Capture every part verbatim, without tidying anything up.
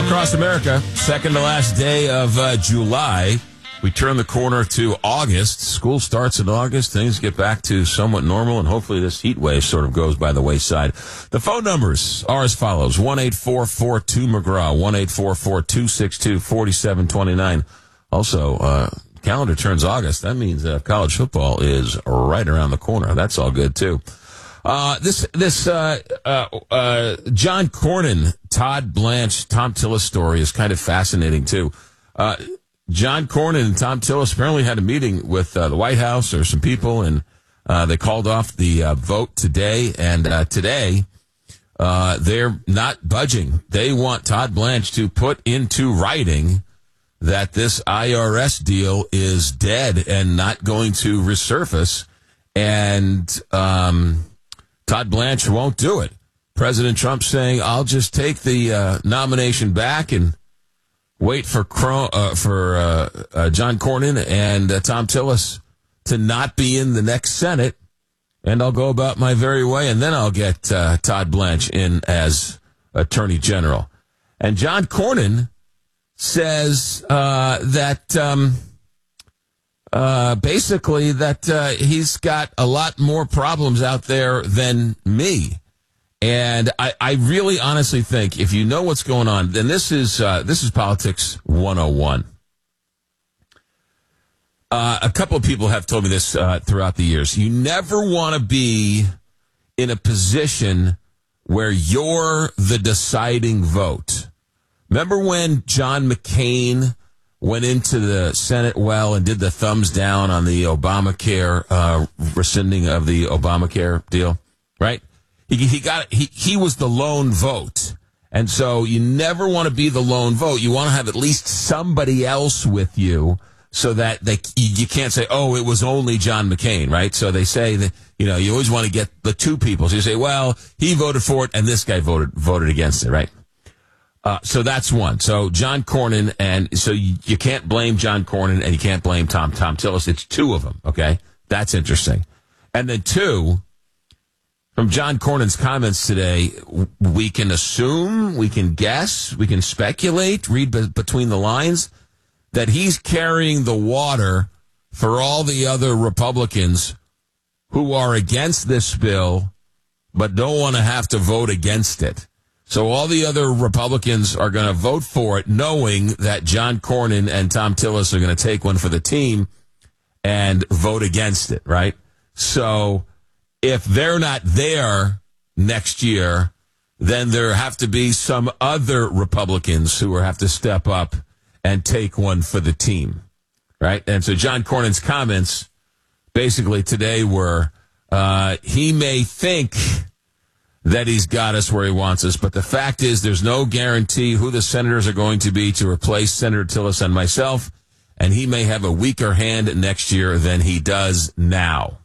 across America, second to last day of uh, July. We turn the corner to August. School starts in August. Things get back to somewhat normal, and hopefully this heat wave sort of goes by the wayside. The phone numbers are as follows. one eight four four two McGraw, one eight four four two six two four seven two nine. Also, uh, calendar turns August. That means uh, college football is right around the corner. That's all good, too. Uh, this, this, uh, uh, uh, John Cornyn, Todd Blanche, Tom Tillis story is kind of fascinating, too. Uh, John Cornyn and Tom Tillis apparently had a meeting with uh, the White House or some people, and uh, they called off the uh, vote today. And uh, today, uh, they're not budging. They want Todd Blanche to put into writing that this I R S deal is dead and not going to resurface. And um, Todd Blanche won't do it. President Trump saying, I'll just take the uh, nomination back and wait for Cro- uh, for uh, uh, John Cornyn and uh, Tom Tillis to not be in the next Senate, and I'll go about my very way, and then I'll get uh, Todd Blanche in as Attorney General. And John Cornyn says uh, that um, uh, basically that uh, he's got a lot more problems out there than me. And I, I really honestly think if you know what's going on, then this is uh, this is politics one oh one. Uh, a couple of people have told me this uh, throughout the years. You never want to be in a position where you're the deciding vote. Remember when John McCain went into the Senate well and did the thumbs down on the Obamacare, uh, rescinding of the Obamacare deal, right? He, he got he he was the lone vote, and so you never want to be the lone vote. You want to have at least somebody else with you, so that they you can't say, "Oh, it was only John McCain," right? So they say that you know you always want to get the two people. So you say, "Well, he voted for it, and this guy voted voted against it," right? Uh, so that's one. So John Cornyn, and so you, you can't blame John Cornyn, and you can't blame Tom Tom Tillis. It's two of them. Okay, that's interesting. And then two. From John Cornyn's comments today, we can assume, we can guess, we can speculate, read be- between the lines, that he's carrying the water for all the other Republicans who are against this bill but don't want to have to vote against it. So all the other Republicans are going to vote for it knowing that John Cornyn and Tom Tillis are going to take one for the team and vote against it, right? So if they're not there next year, then there have to be some other Republicans who have to step up and take one for the team, right? And so John Cornyn's comments basically today were, uh, he may think that he's got us where he wants us, but the fact is there's no guarantee who the senators are going to be to replace Senator Tillis and myself, and he may have a weaker hand next year than he does now.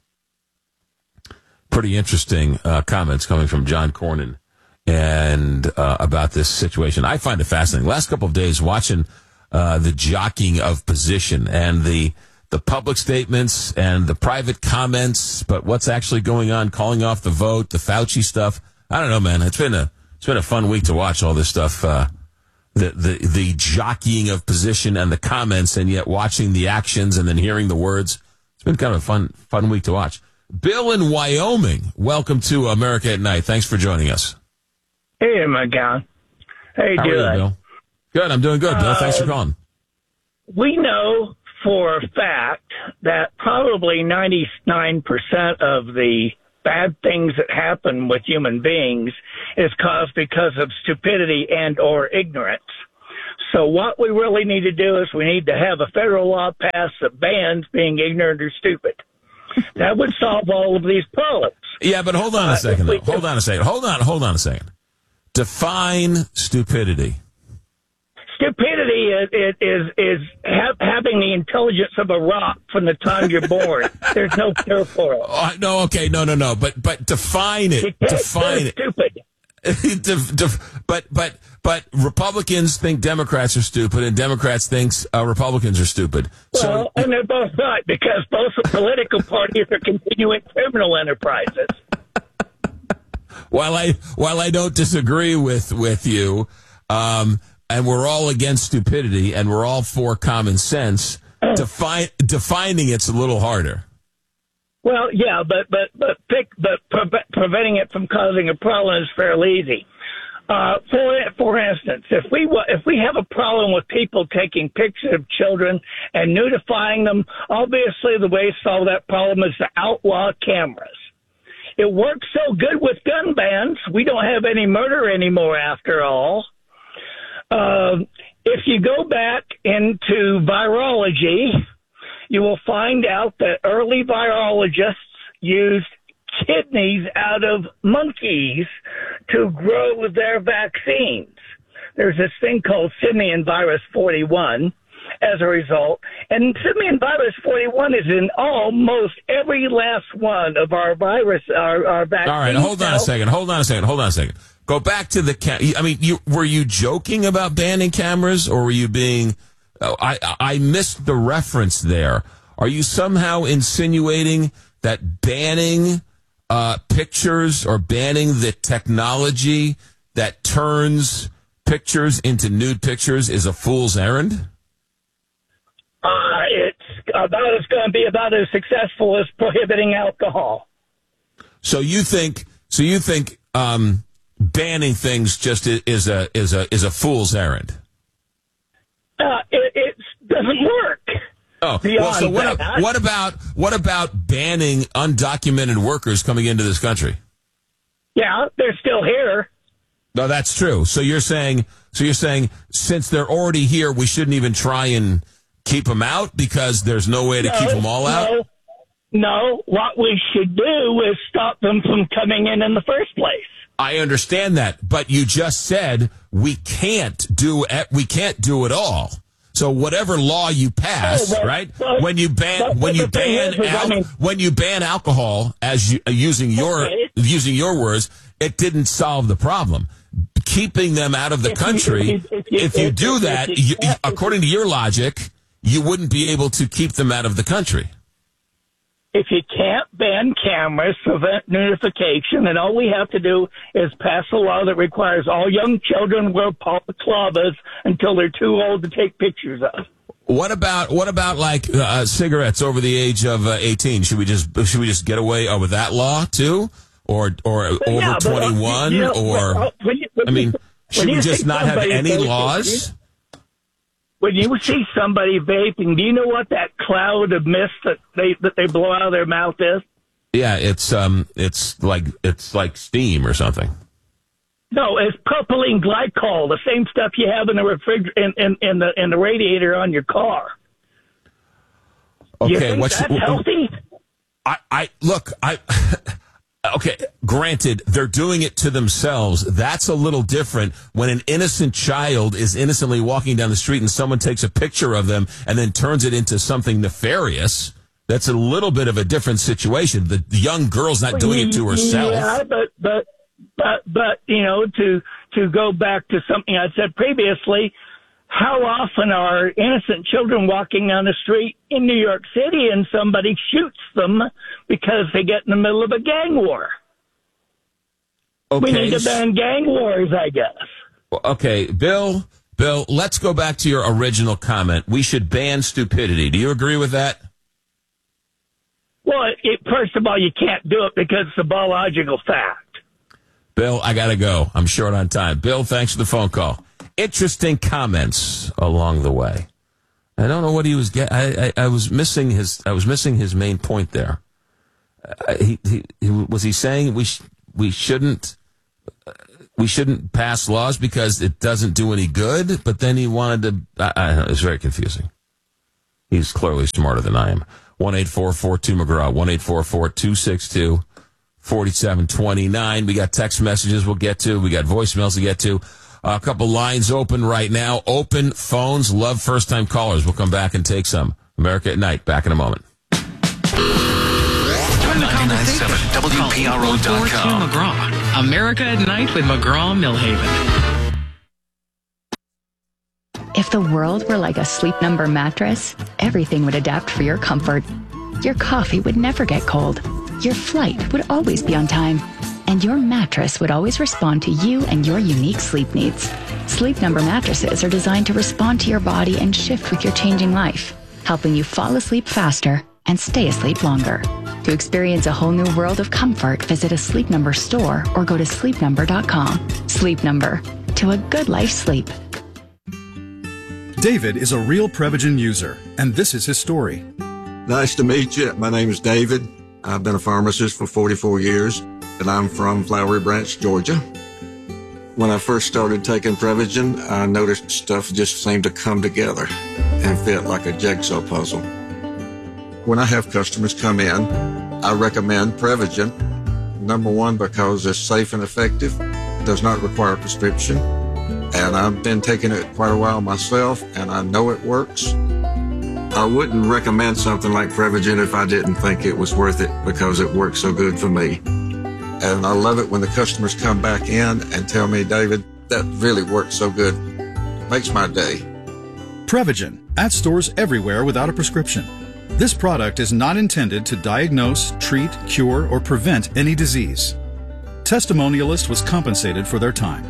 Pretty interesting uh, comments coming from John Cornyn and uh, about this situation. I find it fascinating. Last couple of days watching uh, the jockeying of position and the the public statements and the private comments, but what's actually going on, calling off the vote, the Fauci stuff. I don't know, man. It's been a it's been a fun week to watch all this stuff. Uh, the the the jockeying of position and the comments, and yet watching the actions and then hearing the words. It's been kind of a fun fun week to watch. Bill in Wyoming, welcome to America at Night. Thanks for joining us. Hey, my guy. How you How doing? are you, Bill? Good, I'm doing good, Bill. Thanks for calling. We know for a fact that probably ninety-nine percent of the bad things that happen with human beings is caused because of stupidity and or ignorance. So what we really need to do is we need to have a federal law passed that bans being ignorant or stupid. That would solve all of these problems. Yeah, but hold on a second, though. Hold on a second. Hold on, hold on a second. Define stupidity. Stupidity is is is, is ha- having the intelligence of a rock from the time you're born. There's no cure for it. Oh, no, okay, no, no, no. But but define it. Define it. Stupid. def, def, but but but Republicans think Democrats are stupid, and Democrats think uh, Republicans are stupid. Well, So, and they're both not, because both the political parties are continuing criminal enterprises. while I while I don't disagree with with you, um, and we're all against stupidity, and we're all for common sense. Defi- defining it's a little harder. Well, yeah, but but but pick, but pre- preventing it from causing a problem is fairly easy. Uh, for for instance, if we if we have a problem with people taking pictures of children and nudifying them, obviously the way to solve that problem is to outlaw cameras. It works so good with gun bans. We don't have any murder anymore, after all. Uh, if you go back into virology, you will find out that early virologists used kidneys out of monkeys to grow their vaccines. There's this thing called simian virus forty-one as a result, and simian virus forty-one is in almost every last one of our virus, our, our vaccines. All right, hold on a second, hold on a second, hold on a second. Go back to the cam- I mean, you, were you joking about banning cameras, or were you being... Oh, I, I missed the reference there. Are you somehow insinuating that banning uh, pictures or banning the technology that turns pictures into nude pictures is a fool's errand? Uh, it's about it's going to be about as successful as prohibiting alcohol. So you think? So you think um, banning things just is a is a is a fool's errand? Uh, it, it doesn't work. Oh, well, so what, what about what about banning undocumented workers coming into this country? Yeah, they're still here. No, that's true. So you're saying so you're saying since they're already here, we shouldn't even try and keep them out because there's no way to no, keep them all out? No, no, what we should do is stop them from coming in in the first place. I understand that, but you just said we can't do it, we can't do it all. So whatever law you pass, oh, well, right? Well, when you ban when you ban is, al- I mean, when you ban alcohol, as you, uh, using your okay. using your words, it didn't solve the problem. Keeping them out of the if country, you, if, you, if, you, if you if, do if, that, if you, you, according to your logic, you wouldn't be able to keep them out of the country. If you can't ban cameras, prevent notification, then all we have to do is pass a law that requires all young children wear balaclavas until they're too old to take pictures of. What about what about like uh, cigarettes over the age of uh, eighteen? Should we just should we just get away uh, with that law too, or or over yeah, twenty-one? You know, or well, when you, when I mean, should we just not have any laws? When you see somebody vaping, do you know what that cloud of mist that they that they blow out of their mouth is? Yeah, it's um, it's like it's like steam or something. No, it's propylene glycol, the same stuff you have in the refrigerator in, in, in the in the radiator on your car. Okay, you think what's that's healthy? I, I look, I. Okay, granted, they're doing it to themselves. That's a little different when an innocent child is innocently walking down the street and someone takes a picture of them and then turns it into something nefarious. That's a little bit of a different situation. The, the young girl's not doing it to herself. Yeah, but, but, but, but, you know, to, to go back to something I said previously, how often are innocent children walking down the street in New York City and somebody shoots them because they get in the middle of a gang war? Okay. We need to ban gang wars, I guess. Okay, Bill, Bill, let's go back to your original comment. We should ban stupidity. Do you agree with that? Well, it, first of all, you can't do it because it's a biological fact. Bill, I got to go. I'm short on time. Bill, thanks for the phone call. Interesting comments along the way. I don't know what he was getting. I, I, I was missing his. I was missing his main point there. Uh, he, he, he was he saying we sh- we shouldn't uh, we shouldn't pass laws because it doesn't do any good. But then he wanted to. I, I don't know, it was very confusing. He's clearly smarter than I am. One eight four four two McGraw. One eight four four two six two forty seven twenty nine. We got text messages we'll get to. We got voicemails to get to. A couple lines open right now. Open phones. Love first-time callers. We'll come back and take some. America at Night. Back in a moment. ninety-nine point seven W P R O dot com. McGraw. America at Night with McGraw Millhaven. If the world were like a Sleep Number mattress, everything would adapt for your comfort. Your coffee would never get cold. Your flight would always be on time. and your mattress would always respond to you and your unique sleep needs. Sleep Number mattresses are designed to respond to your body and shift with your changing life, helping you fall asleep faster and stay asleep longer. To experience a whole new world of comfort, visit a Sleep Number store or go to sleep number dot com. Sleep Number, to a good life sleep. David is a real Prevagen user, and this is his story. Nice to meet you. My name is David. I've been a pharmacist for forty-four years, and I'm from Flowery Branch, Georgia. When I first started taking Prevagen, I noticed stuff just seemed to come together and fit like a jigsaw puzzle. When I have customers come in, I recommend Prevagen. Number one, because it's safe and effective, does not require a prescription, and I've been taking it quite a while myself, and I know it works. I wouldn't recommend something like Prevagen if I didn't think it was worth it, because it works so good for me. And I love it when the customers come back in and tell me, David, that really works so good. Makes my day. Prevagen, at stores everywhere without a prescription. This product is not intended to diagnose, treat, cure, or prevent any disease. Testimonialist was compensated for their time.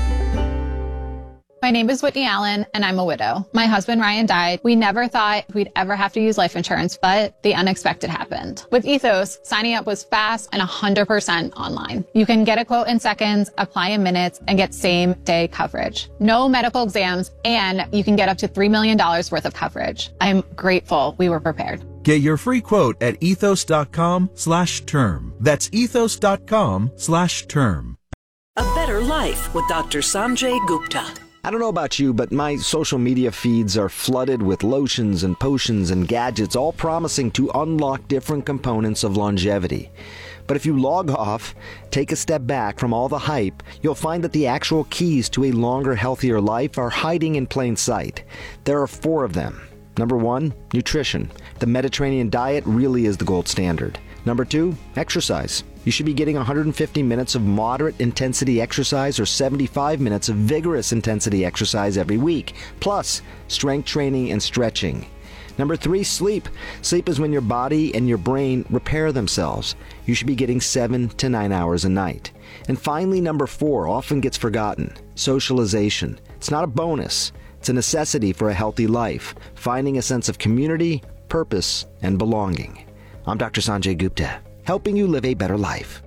My name is Whitney Allen, and I'm a widow. My husband, Ryan, died. We never thought we'd ever have to use life insurance, but the unexpected happened. With Ethos, signing up was fast and one hundred percent online. You can get a quote in seconds, apply in minutes, and get same-day coverage. No medical exams, and you can get up to three million dollars worth of coverage. I'm grateful we were prepared. Get your free quote at ethos.com slash term. That's ethos.com slash term. A Better Life with Doctor Sanjay Gupta. I don't know about you, but my social media feeds are flooded with lotions and potions and gadgets, all promising to unlock different components of longevity. But if you log off, take a step back from all the hype, you'll find that the actual keys to a longer, healthier life are hiding in plain sight. There are four of them. Number one, nutrition. The Mediterranean diet really is the gold standard. Number two, exercise. You should be getting one hundred fifty minutes of moderate intensity exercise or seventy-five minutes of vigorous intensity exercise every week, plus strength training and stretching. Number three, sleep. Sleep is when your body and your brain repair themselves. You should be getting seven to nine hours a night. And finally, number four, often gets forgotten, socialization. It's not a bonus. It's a necessity for a healthy life, finding a sense of community, purpose, and belonging. I'm Doctor Sanjay Gupta, helping you live a better life.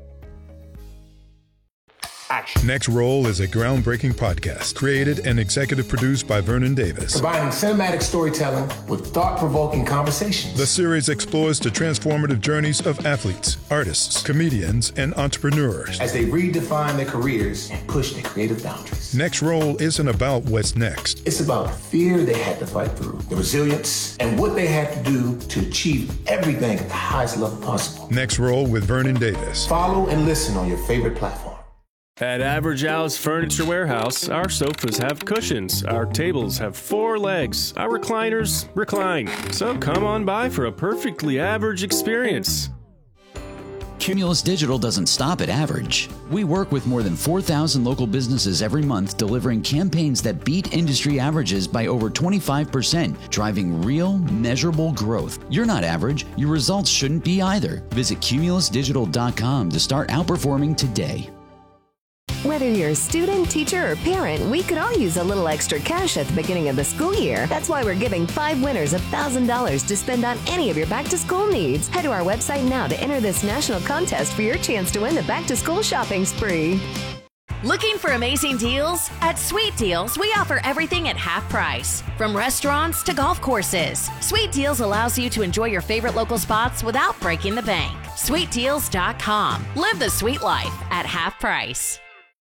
Next Roll is a groundbreaking podcast created and executive produced by Vernon Davis. Combining cinematic storytelling with thought-provoking conversations. The series explores the transformative journeys of athletes, artists, comedians, and entrepreneurs as they redefine their careers and push their creative boundaries. Next Roll isn't about what's next. It's about the fear they had to fight through, the resilience, and what they had to do to achieve everything at the highest level possible. Next Roll with Vernon Davis. Follow and listen on your favorite platform. At Average Al's Furniture Warehouse, our sofas have cushions, our tables have four legs, our recliners recline. So come on by for a perfectly average experience. Cumulus Digital doesn't stop at average. We work with more than four thousand local businesses every month, delivering campaigns that beat industry averages by over twenty-five percent, driving real, measurable growth. You're not average. Your results shouldn't be either. Visit cumulus digital dot com to start outperforming today. Whether you're a student, teacher, or parent, we could all use a little extra cash at the beginning of the school year. That's why we're giving five winners one thousand dollars to spend on any of your back-to-school needs. Head to our website now to enter this national contest for your chance to win the back-to-school shopping spree. Looking for amazing deals? At Sweet Deals, we offer everything at half price. From restaurants to golf courses, Sweet Deals allows you to enjoy your favorite local spots without breaking the bank. sweet deals dot com. Live the sweet life at half price.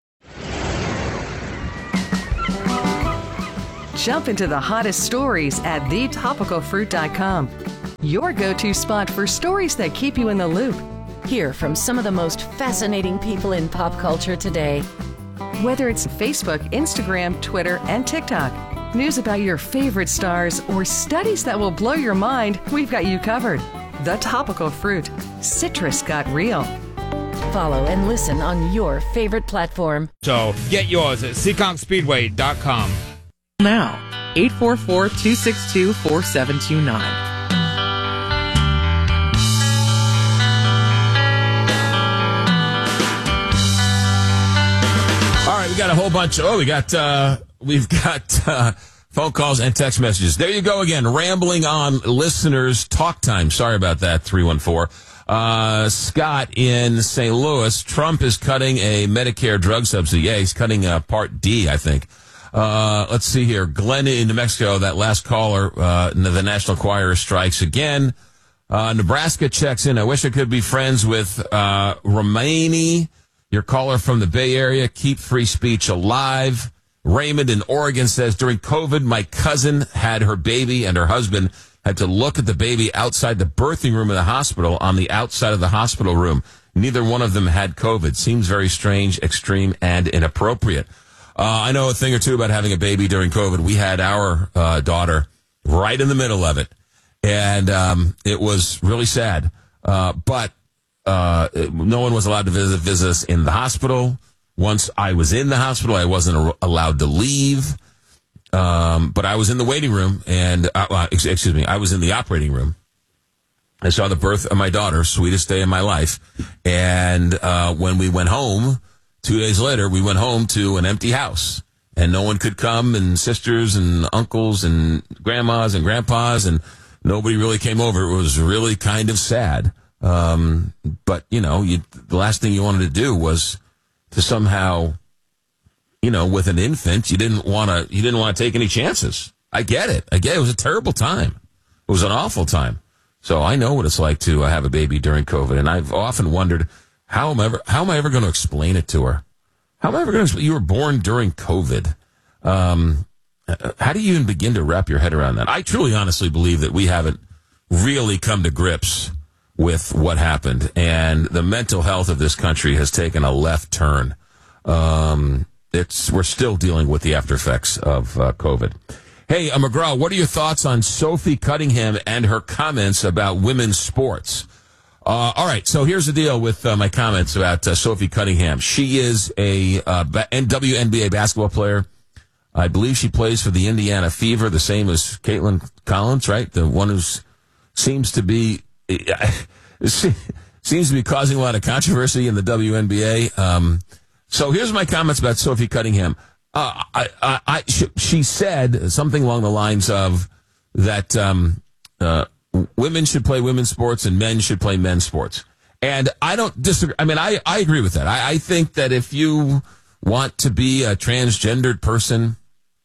Jump into the hottest stories at the topical fruit dot com. Your go-to spot for stories that keep you in the loop. Hear from some of the most fascinating people in pop culture today. Whether it's Facebook, Instagram, Twitter, and TikTok, news about your favorite stars, or studies that will blow your mind, we've got you covered. The Topical Fruit. Citrus got real. Follow and listen on your favorite platform. So get yours at seekonk speedway dot com. Now, eight four four, two six two, four seven two nine. All right, we got a whole bunch. Oh, we got uh, we've got uh, phone calls and text messages. There you go again, rambling on listeners' talk time. Sorry about that. three one four. Uh, Scott in Saint Louis. Trump is cutting a Medicare drug subsidy. Yeah, he's cutting uh, Part D, I think. Uh, let's see here. Glenn in New Mexico. That last caller. Uh, the National Choir strikes again. Uh, Nebraska checks in. I wish I could be friends with uh, Romani. Your caller from the Bay Area, keep free speech alive. Raymond in Oregon says, during COVID, my cousin had her baby and her husband had to look at the baby outside the birthing room of the hospital on the outside of the hospital room. Neither one of them had COVID. Seems very strange, extreme, and inappropriate. Uh, I know a thing or two about having a baby during COVID. We had our uh, daughter right in the middle of it, and um, it was really sad. Uh, but Uh, no one was allowed to visit, visit us in the hospital. Once I was in the hospital, I wasn't a- allowed to leave. Um, but I was in the waiting room and, uh, uh, ex- excuse me, I was in the operating room. I saw the birth of my daughter, sweetest day of my life. And, uh, when we went home, two days later, we went home to an empty house and no one could come, and sisters and uncles and grandmas and grandpas, and nobody really came over. It was really kind of sad. Um, but, you know, you, the last thing you wanted to do was to somehow, you know, with an infant, you didn't want to, you didn't want to take any chances. I get it. I get it. It was a terrible time. It was an awful time. So I know what it's like to uh, have a baby during COVID. And I've often wondered, how am I ever, how am I ever going to explain it to her? How am I ever going to explain, you were born during COVID. Um, how do you even begin to wrap your head around that? I truly honestly believe that we haven't really come to grips with what happened, and the mental health of this country has taken a left turn. Um, it's we're still dealing with the after effects of uh, COVID. Hey, uh, McGraw, what are your thoughts on Sophie Cunningham and her comments about women's sports? Uh, all right, so here's the deal with uh, my comments about uh, Sophie Cunningham. She is a uh, W N B A basketball player. I believe she plays for the Indiana Fever, the same as Caitlin Collins, right? The one who seems to be seems to be causing a lot of controversy in the W N B A. Um, so here's my comments about Sophie Cunningham. Uh, I, I, I, she, she said something along the lines of that um, uh, women should play women's sports and men should play men's sports. And I don't disagree. I mean, I, I agree with that. I, I think that if you want to be a transgendered person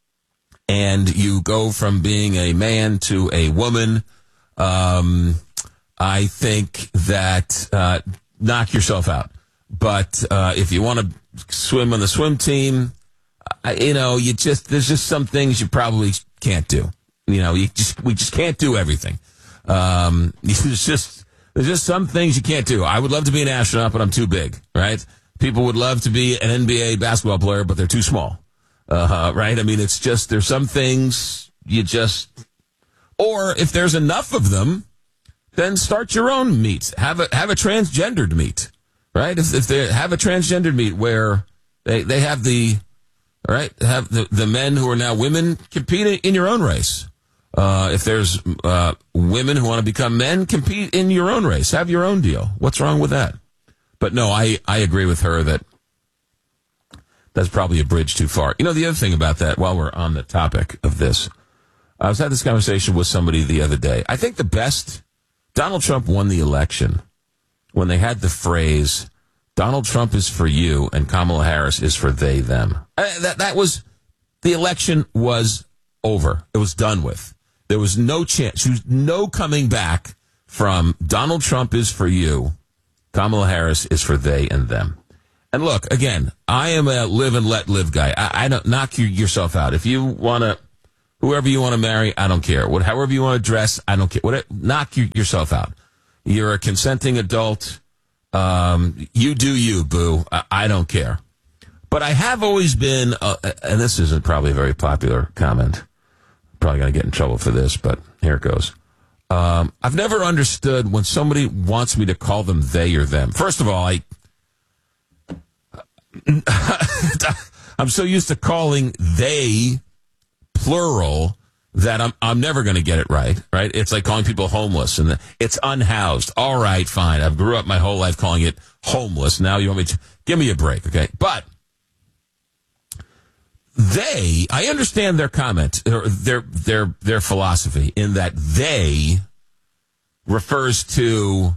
and you go from being a man to a woman, um, I think that uh, knock yourself out. But uh, if you want to swim on the swim team, uh, you know, you just there's just some things you probably can't do. You know, you just we just can't do everything. Um, there's just there's just some things you can't do. I would love to be an astronaut, but I'm too big. Right? People would love to be an N B A basketball player, but they're too small. Uh, right? I mean, it's just there's some things you just, or if there's enough of them, then start your own meet. Have a have a transgendered meet, right? If, if they have a transgendered meet where they, they have the, all right, have the, the men who are now women compete in your own race. Uh, if there's uh, women who want to become men, compete in your own race. Have your own deal. What's wrong with that? But no, I, I agree with her that that's probably a bridge too far. You know, the other thing about that, while we're on the topic of this, I was having this conversation with somebody the other day. I think the best, Donald Trump won the election when they had the phrase, Donald Trump is for you and Kamala Harris is for they, them. Uh, that, that was, the election was over. It was done with. There was no chance, there was no coming back from Donald Trump is for you, Kamala Harris is for they and them. And look, again, I am a live and let live guy. I, I don't knock you, yourself out. If you want to, whoever you want to marry, I don't care. What, however you want to dress, I don't care. What, knock you, yourself out. You're a consenting adult. Um, you do you, boo. I, I don't care. But I have always been, uh, and this isn't probably a very popular comment. Probably going to get in trouble for this, but here it goes. Um, I've never understood when somebody wants me to call them they or them. First of all, I, I'm so used to calling they plural that I'm I'm never going to get it right, right? It's like calling people homeless, and it's unhoused. All right, fine. I've grew up my whole life calling it homeless. Now you want me to give me a break, okay? But they, I understand their comment, or their their their philosophy in that they refers to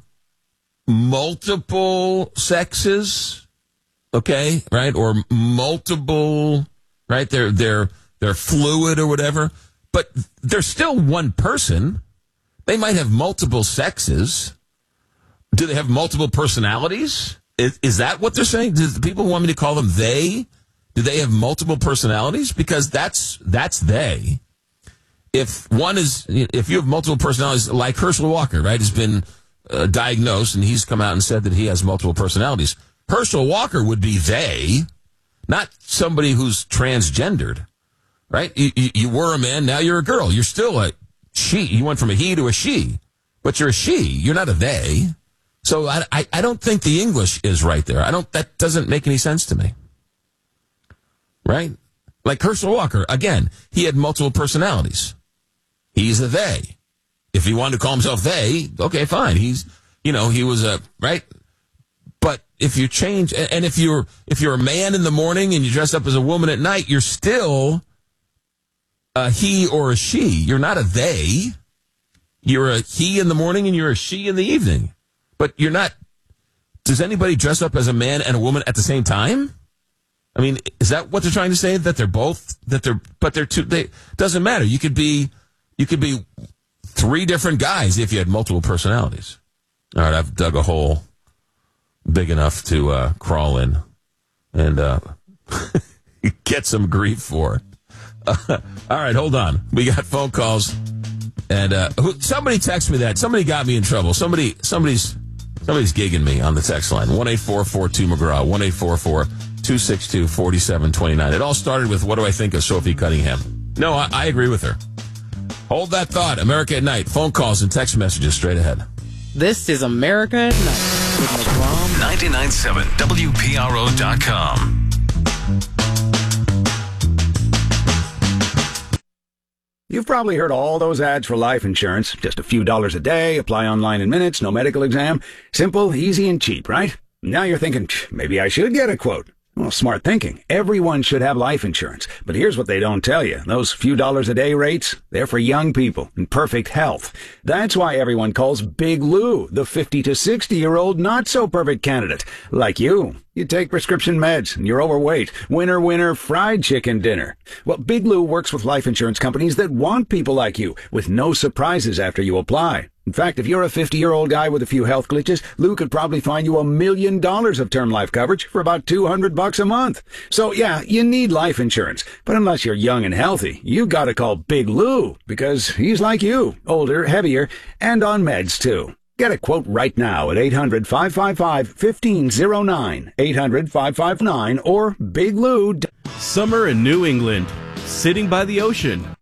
multiple sexes, okay, right, or multiple, right? They're they're they're fluid or whatever, but they're still one person. They might have multiple sexes. Do they have multiple personalities? Is, is that what they're saying? Do people want me to call them they? Do they have multiple personalities? Because that's that's they. If one is, if you have multiple personalities, like Herschel Walker, right, has been uh, diagnosed, and he's come out and said that he has multiple personalities. Herschel Walker would be they, not somebody who's transgendered, right? You, you, you were a man, now you're a girl. You're still a she. You went from a he to a she, but you're a she. You're not a they. So I, I, I don't think the English is right there. I don't. That doesn't make any sense to me. Right? Like Herschel Walker, again, he had multiple personalities. He's a they. If he wanted to call himself they, okay, fine. He's, you know, he was a, right? But if you change, and if you're, if you're a man in the morning and you dress up as a woman at night, you're still a he or a she. You're not a they. You're a he in the morning and you're a she in the evening. But you're not, does anybody dress up as a man and a woman at the same time? I mean, is that what they're trying to say? That they're both, that they're, but they're two, they, doesn't matter. You could be, you could be three different guys if you had multiple personalities. All right, I've dug a hole big enough to uh, crawl in and uh, get some grief for. Uh, all right, hold on. We got phone calls. And uh, who, somebody texted me that. Somebody got me in trouble. Somebody, somebody's, somebody's gigging me on the text line. one eight four four two McGraw. one eight four four two six two four seven two nine. It all started with, what do I think of Sophie Cunningham? No, I, I agree with her. Hold that thought. America at Night. Phone calls and text messages straight ahead. This is America at Night with McGraw. ninety-nine point seven W P R O dot com. You've probably heard all those ads for life insurance. Just a few dollars a day, apply online in minutes, no medical exam. Simple, easy, and cheap, right? Now you're thinking, maybe I should get a quote. Well, smart thinking. Everyone should have life insurance. But here's what they don't tell you. Those few dollars a day rates, they're for young people in perfect health. That's why everyone calls Big Lou the fifty to sixty-year-old not-so-perfect candidate. Like you. You take prescription meds, and you're overweight. Winner, winner, fried chicken dinner. Well, Big Lou works with life insurance companies that want people like you, with no surprises after you apply. In fact, if you're a fifty-year-old guy with a few health glitches, Lou could probably find you a million dollars of term life coverage for about two hundred bucks a month. So yeah, you need life insurance. But unless you're young and healthy, you gotta call Big Lou, because he's like you, older, heavier, and on meds too. Get a quote right now at eight hundred, five five five, one five zero nine, eight hundred, five five nine, or Big Lou. Summer in New England, sitting by the ocean,